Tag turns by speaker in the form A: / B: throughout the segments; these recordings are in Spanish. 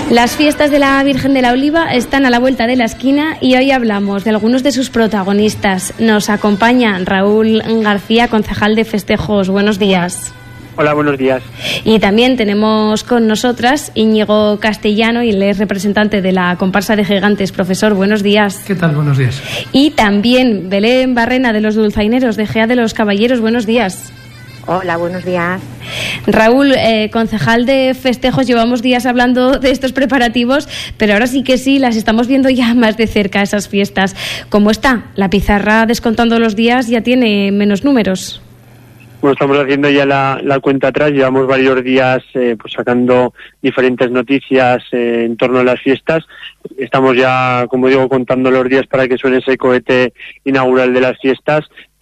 A: Las fiestas de la Virgen de la Oliva están a la vuelta de la esquina y hoy hablamos de algunos de sus protagonistas. Nos acompaña Raúl García, concejal de festejos. Buenos días.
B: Hola, buenos días.
A: Y también tenemos con nosotras Íñigo Castellano, y él es representante de la comparsa de gigantes. Profesor, buenos días.
C: ¿Qué tal? Buenos días.
A: Y también Belén Barrena, de los dulzaineros de Gea de los Caballeros. Buenos días.
D: Hola, buenos días.
A: Raúl, concejal de festejos, llevamos días hablando de estos preparativos, pero ahora sí que sí, las estamos viendo ya más de cerca, esas fiestas. ¿Cómo está? La pizarra, descontando los días, ya tiene menos números.
B: Bueno, estamos haciendo ya la cuenta atrás, llevamos varios días pues sacando diferentes noticias en torno a las fiestas. Estamos ya, como digo, contando los días para que suene ese cohete inaugural de las fiestas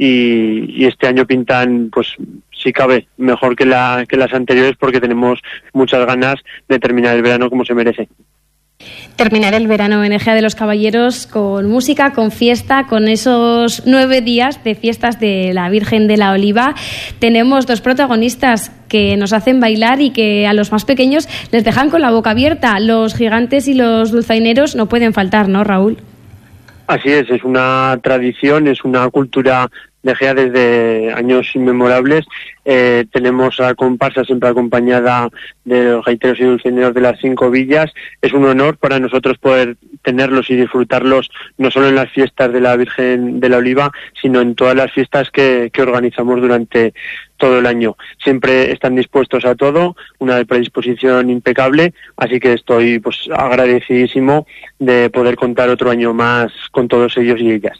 B: y este año pintan, pues si cabe, mejor que las anteriores, porque tenemos muchas ganas de terminar el verano como se merece.
A: Terminar el verano en Gea de los Caballeros con música, con fiesta, con esos 9 días de fiestas de la Virgen de la Oliva. Tenemos dos protagonistas que nos hacen bailar y que a los más pequeños les dejan con la boca abierta. Los gigantes y los dulzaineros no pueden faltar, ¿no, Raúl?
B: Así es una tradición, es una cultura de Gea desde años inmemorables. Tenemos a comparsa siempre acompañada de los gaiteros y dulzaineros de las 5 villas. Es un honor para nosotros poder tenerlos y disfrutarlos no solo en las fiestas de la Virgen de la Oliva, sino en todas las fiestas que organizamos durante todo el año. Siempre están dispuestos a todo, una predisposición impecable, así que estoy pues agradecidísimo de poder contar otro año más con todos ellos y ellas.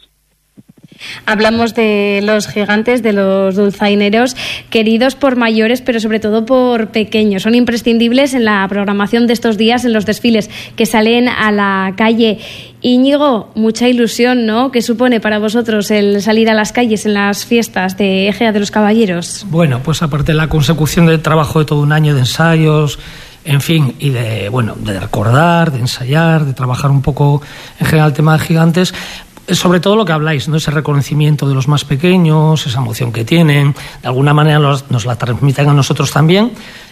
A: Hablamos de los gigantes, de los dulzaineros, queridos por mayores, pero sobre todo por pequeños. Son imprescindibles en la programación de estos días, en los desfiles que salen a la calle. Íñigo, mucha ilusión, ¿no?, que supone para vosotros el salir a las calles en las fiestas de Gea de los Caballeros.
C: Bueno, pues aparte de la consecución del trabajo de todo un año de ensayos, en fin, y de recordar, de ensayar, de trabajar un poco en general el tema de gigantes, sobre todo lo que habláis, ¿no? Ese reconocimiento de los más pequeños, esa emoción que tienen, de alguna manera nos la transmiten a nosotros también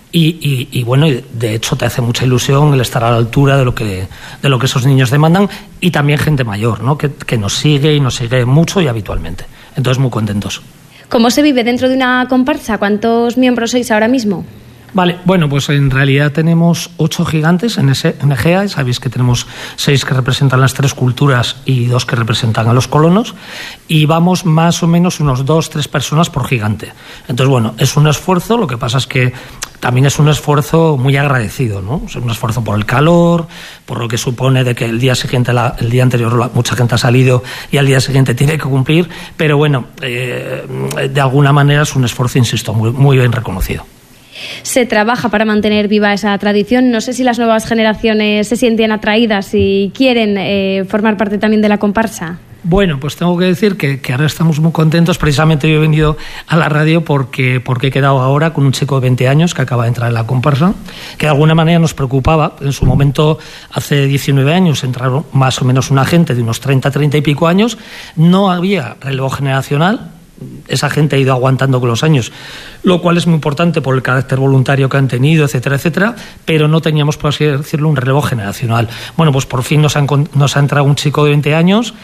C: y bueno, de hecho te hace mucha ilusión el estar a la altura de lo que esos niños demandan, y también gente mayor, ¿no?, que nos sigue y nos sigue mucho y habitualmente. Entonces, muy contentos.
A: ¿Cómo se vive dentro de una comparsa? ¿Cuántos miembros sois ahora mismo?
C: Vale, bueno, pues en realidad tenemos 8 gigantes en Gea. Sabéis que tenemos 6 que representan las 3 culturas y 2 que representan a los colonos, y vamos más o menos unos 2-3 personas por gigante. Entonces, bueno, es un esfuerzo, lo que pasa es que también es un esfuerzo muy agradecido, ¿no? Es un esfuerzo por el calor, por lo que supone de que el día siguiente, el día anterior mucha gente ha salido y al día siguiente tiene que cumplir, pero bueno, de alguna manera es un esfuerzo, insisto, muy, muy bien reconocido.
A: Se trabaja para mantener viva esa tradición. No sé si las nuevas generaciones se sienten atraídas y quieren formar parte también de la comparsa.
C: Bueno, pues tengo que decir que ahora estamos muy contentos. Precisamente yo he venido a la radio porque he quedado ahora con un chico de 20 años que acaba de entrar en la comparsa, que de alguna manera nos preocupaba. En su momento, hace 19 años, entraron más o menos una gente de unos 30 y pico años. No había relevo generacional. Esa gente ha ido aguantando con los años, lo cual es muy importante por el carácter voluntario que han tenido, etcétera, etcétera, pero no teníamos, por así decirlo, un relevo generacional. Bueno, pues por fin nos ha entrado un chico de 20 años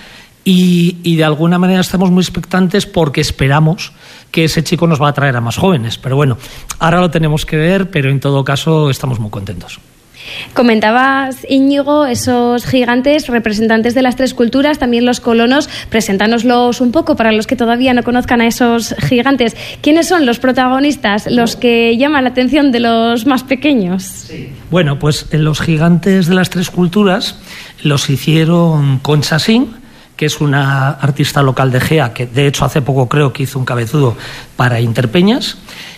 C: y de alguna manera estamos muy expectantes porque esperamos que ese chico nos va a traer a más jóvenes. Pero bueno, ahora lo tenemos que ver, pero en todo caso estamos muy contentos.
A: Comentabas, Íñigo, esos gigantes representantes de las 3 culturas, también los colonos. Preséntanoslos un poco para los que todavía no conozcan a esos gigantes. ¿Quiénes son los protagonistas, los que llaman la atención de los más pequeños?
C: Sí. Bueno, pues los gigantes de las 3 culturas los hicieron Concha Sin, que es una artista local de Gea, que de hecho hace poco creo que hizo un cabezudo para Interpeñas.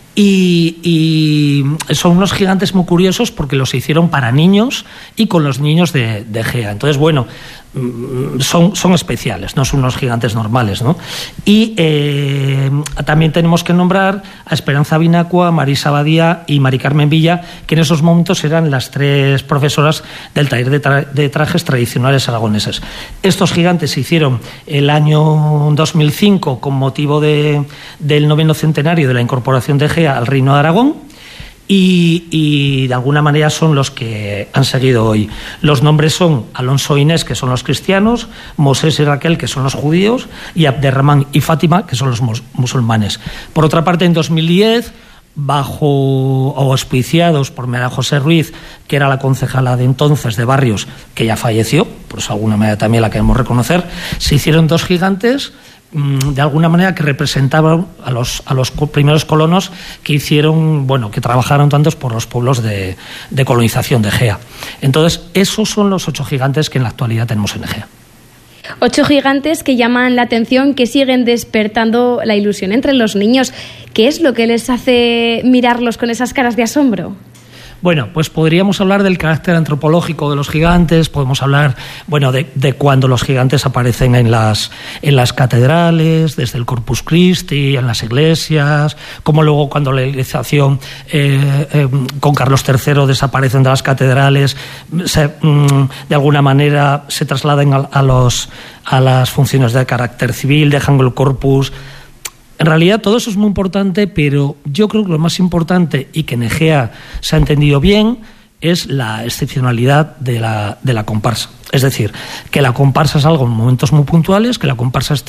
C: Y son unos gigantes muy curiosos porque los hicieron para niños y con los niños de Gea. Entonces, bueno, son especiales, no son unos gigantes normales, ¿no? Y también tenemos que nombrar a Esperanza Binacua, Marisa Badía y Mari Carmen Villa, que en esos momentos eran las 3 profesoras del taller de trajes tradicionales aragoneses. Estos gigantes se hicieron el año 2005 con motivo del 9º centenario de la incorporación de Gea al Reino de Aragón. y de alguna manera son los que han seguido hoy. Los nombres son Alonso e Inés, que son los cristianos, Mosés y Raquel, que son los judíos, y Abderramán y Fátima, que son los musulmanes. Por otra parte, en 2010, bajo o auspiciados por María José Ruiz, que era la concejala de entonces de Barrios, que ya falleció, pues de alguna manera también la queremos reconocer, se hicieron dos gigantes de alguna manera que representaban a los primeros colonos que hicieron, bueno, que trabajaron tantos por los pueblos de colonización de Egea. Entonces, esos son los 8 gigantes que en la actualidad tenemos en Egea.
A: 8 gigantes que llaman la atención, que siguen despertando la ilusión entre los niños. ¿Qué es lo que les hace mirarlos con esas caras de asombro?
C: Bueno, pues podríamos hablar del carácter antropológico de los gigantes, podemos hablar, bueno, de cuando los gigantes aparecen en las catedrales, desde el Corpus Christi, en las iglesias, como luego cuando la Ilustración con Carlos III desaparecen de las catedrales, de alguna manera se trasladan a las funciones de carácter civil, dejan el corpus. En realidad todo eso es muy importante, pero yo creo que lo más importante, y que en Egea se ha entendido bien, es la excepcionalidad de la comparsa. Es decir, que la comparsa es algo en momentos muy puntuales, que la comparsa es